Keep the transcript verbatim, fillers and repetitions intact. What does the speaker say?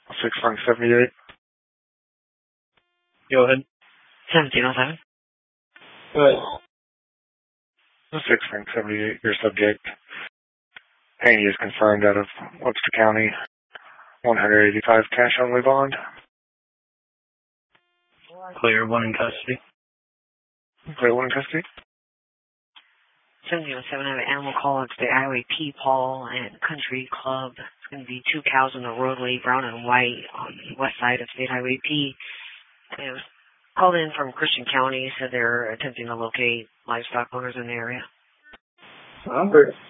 six Frank seventy-eight. Go ahead. seventeen oh seven. Go ahead. six Frank seventy-eight, your subject. Haney is confirmed out of Webster County. one hundred eighty-five cash only bond. Clear, one in custody. Clear, one in custody. seventeen oh seven, I have an animal call. It's the Highway P. Paul and Country Club. It's going to be two cows on the roadway, brown and white, on the west side of State Highway P. It was called in from Christian County, said they're attempting to locate livestock owners in the area. Robert.